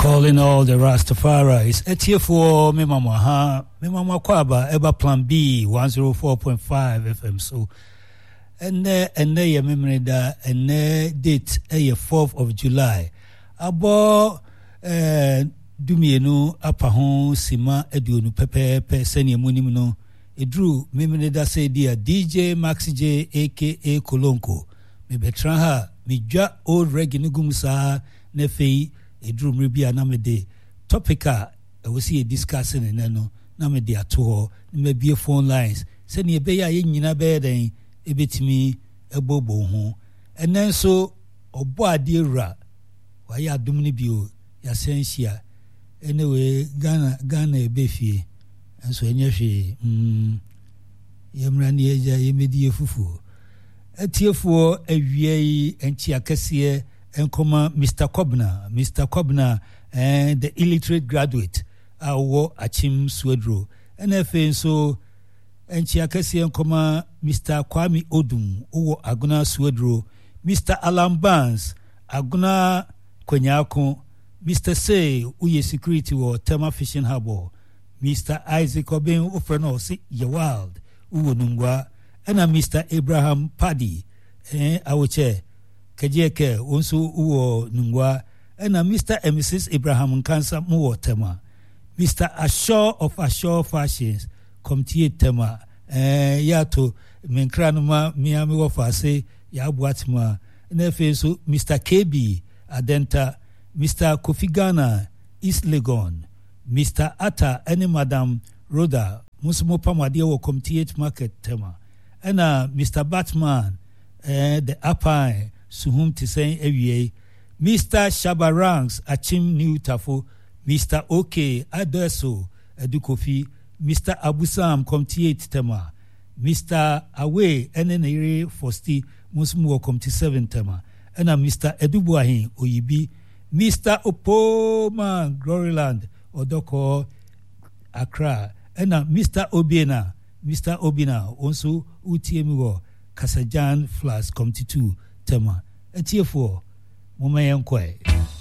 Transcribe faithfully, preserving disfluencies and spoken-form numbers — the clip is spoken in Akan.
Calling all the Rastafaris. Etie for me mama ha, me mama kwaba eba plan B one oh four point five F M. So ene ene ye memory da ene date e fourth of July. Abo eh dumienu apa ho sima eduonu pepepe sene munim no edru memory da say dia D J Max J aka Kolonko. Me betra ha me dwa old reggae no gumsa na fei edru mribia na me de topica e we see discussing en no na me de ato ho me bie phone lines se ne be ya ye nyina be den e betimi ebobo ho enen so obo ade wura wa ya dum ni bio ya sensia anyway Ghana Ghana e be fie enso enye hwe mm yemra ne eja yemedie fufu atiefo awie enchi akase enkoma Mister Kobna Mister Kobna eh, the illiterate graduate awo achim swedro nfa so enchi akase enkoma Mister Kwame Odum owo aguna swedro Mister Alan Barnes aguna Konyako Mister Say uye security wo Tema Fishing Harbor Mister Isaac Obin ofreno si ye wild uwo nungwa ena Mister Abraham Paddy eh awoche kajeke onso uwo nungwa ena Mister and Missus Abraham Nkansa muwo Tema Mister Ashore of Ashore Fashions komtie Tema eh yato menkranuma miami wo fase ya abuatma na feso Mister K B Adenta Mister Kofi Ghana East Legon Mister Ata ene Madam Roda musimo pamade wo komtie market Tema ena Mister Batman eh the Apine suhum ti sen awie Mister Shabarangs achim new tafo Mister OK Adeso edukofi Mister Abusam komtie Tema Mister Awe enenere fosti musmu wo komtie seven Tema ena Mister Edubuahin Oyibi Mister Opoma Gloryland Odoko Accra ena Mister Obiena Mister Obina onso utiemi wo Kasajan Flash komtie two Tema etiefo moma yenkwae